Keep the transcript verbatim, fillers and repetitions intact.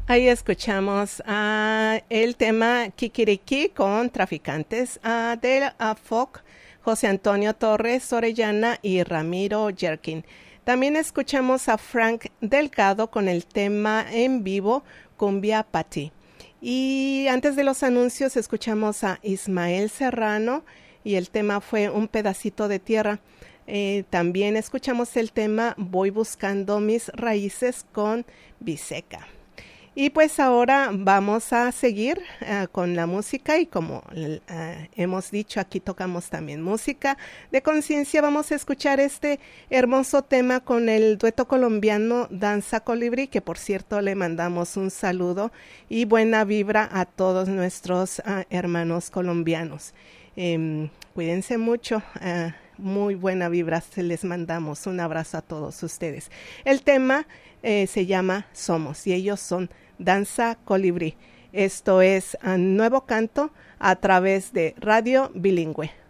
Ahí escuchamos uh, el tema Kikiriki con Traficantes uh, del uh, folk José Antonio Torres Orellana y Ramiro Jerkin. También escuchamos a Frank Delgado con el tema en vivo Cumbia Pati. Y antes de los anuncios escuchamos a Ismael Serrano y el tema fue Un pedacito de tierra. Eh, también escuchamos el tema Voy buscando mis raíces con Biseca. Y pues ahora vamos a seguir uh, con la música y como uh, hemos dicho, aquí tocamos también música de conciencia. Vamos a escuchar este hermoso tema con el dueto colombiano Danza Colibrí, que por cierto le mandamos un saludo y buena vibra a todos nuestros uh, hermanos colombianos. Um, cuídense mucho. Uh, Muy buena vibra, se les mandamos un abrazo a todos ustedes. El tema eh, se llama Somos y ellos son Danza Colibrí. Esto es un nuevo canto a través de Radio Bilingüe.